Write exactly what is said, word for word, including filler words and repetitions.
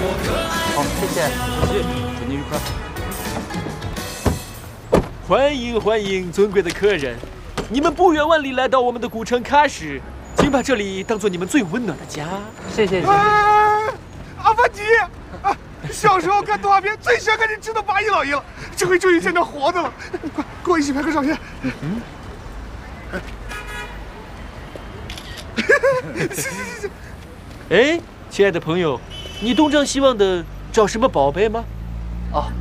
好，谢谢， 谢谢，祝你愉快。欢迎欢迎，尊贵的客人，你们不远万里来到我们的古城喀什，请把这里当做你们最温暖的家。 谢谢。 啊，阿凡提，啊，小时候看动画片最喜欢看你知道八一老爷了，这回终于见到活的了，快跟我一起拍个照片。嗯。行行行行。 哎，亲爱的朋友，你东张西望的找什么宝贝吗？ 哦，